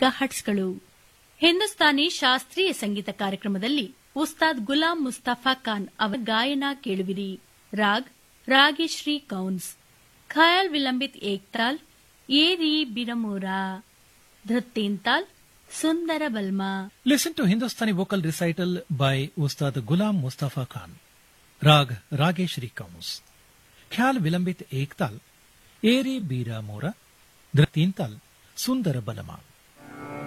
ಮೆಗಾಹರ್ಟ್ಸ್ಗಳು. ಹಿಂದೂಸ್ತಾನಿ ಶಾಸ್ತ್ರೀಯ ಸಂಗೀತ ಕಾರ್ಯಕ್ರಮದಲ್ಲಿ ಉಸ್ತಾದ್ ಗುಲಾಂ ಮುಸ್ತಫಾ ಖಾನ್ ಅವರ ಗಾಯನ ಕೇಳುವಿರಿ. ರಾಗ್ ರಾಗೇಶ್ರೀ ಕೌನ್ಸ್. ಖಯಾಲ್ ವಿಲಂಬಿತ್ ಏಕ್ತಾಲ್ ಏರಿ ಬಿರಮೋರಾ. ಧೃತ್ತೀನ್ತಾಲ್ ಸುಂದರ ಬಲ್ಮಾ. Listen to Hindustani vocal recital by Ustad Ghulam Mustafa Khan. Rag Rageshri Kaus. Khyal Vilambit Ektal Eri Bira Mora. Dhritintal Sundara Balama.